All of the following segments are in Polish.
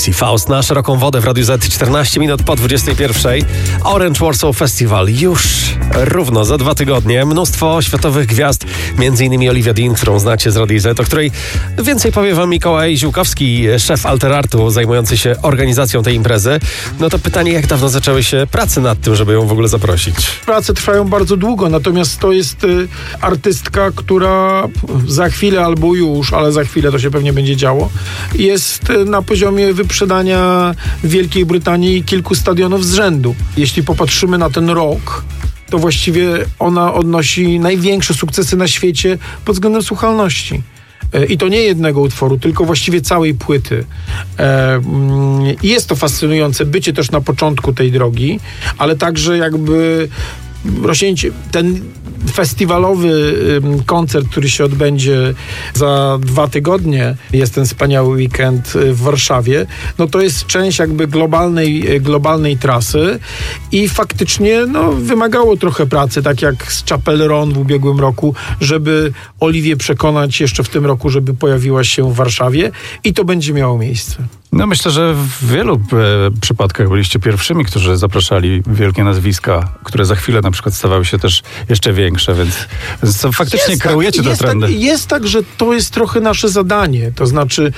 Lucy Faust na szeroką wodę w Radiu Z, 14 minut po 21. Orange Warsaw Festival już równo za 2 tygodnie. Mnóstwo światowych gwiazd, m.in. Olivia Dean, którą znacie z Radia Z, o której więcej powie wam Mikołaj Ziółkowski, szef Alterartu zajmujący się organizacją tej imprezy. No to pytanie, jak dawno zaczęły się prace nad tym, żeby ją w ogóle zaprosić? Prace trwają bardzo długo, natomiast to jest artystka, która za chwilę albo już, ale za chwilę to się pewnie będzie działo, jest na poziomie wyprzedania w Wielkiej Brytanii kilku stadionów z rzędu. Jeśli popatrzymy na ten rok, to właściwie ona odnosi największe sukcesy na świecie pod względem słuchalności. I to nie jednego utworu, tylko właściwie całej płyty. I jest to fascynujące bycie też na początku tej drogi, ale także jakby rośnięcie, ten festiwalowy koncert, który się odbędzie za 2 tygodnie, jest ten wspaniały weekend w Warszawie, no to jest część jakby globalnej trasy i faktycznie wymagało trochę pracy, tak jak z Chapel Roan w ubiegłym roku, żeby Oliwię przekonać jeszcze w tym roku, żeby pojawiła się w Warszawie i to będzie miało miejsce. No myślę, że w wielu przypadkach byliście pierwszymi, którzy zapraszali wielkie nazwiska, które za chwilę na przykład stawały się też jeszcze większe, więc faktycznie kreujecie te trendy. Jest tak, że to jest trochę nasze zadanie, to znaczy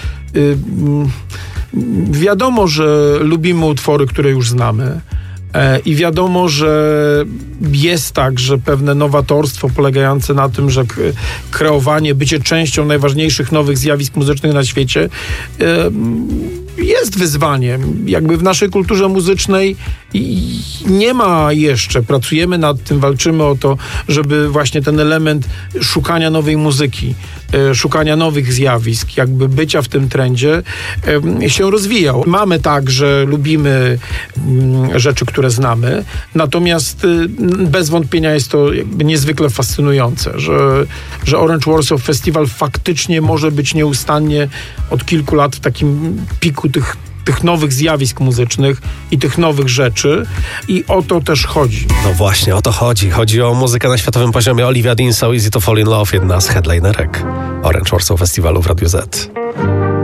wiadomo, że lubimy utwory, które już znamy. I wiadomo, że jest tak, że pewne nowatorstwo polegające na tym, że kreowanie, bycie częścią najważniejszych nowych zjawisk muzycznych na świecie jest wyzwaniem. Jakby w naszej kulturze muzycznej nie ma jeszcze. Pracujemy nad tym, walczymy o to, żeby właśnie ten element szukania nowej muzyki, szukania nowych zjawisk, jakby bycia w tym trendzie się rozwijał. Mamy tak, że lubimy rzeczy, które znamy, natomiast bez wątpienia jest to jakby niezwykle fascynujące, że Orange Warsaw Festival faktycznie może być nieustannie od kilku lat w takim piku tych nowych zjawisk muzycznych i tych nowych rzeczy i o to też chodzi. No właśnie, o to chodzi. Chodzi o muzykę na światowym poziomie. Olivia Dean, So Easy to Fall in Love, jedna z headlinerek Orange Warsaw Festiwalu w Radiu Z.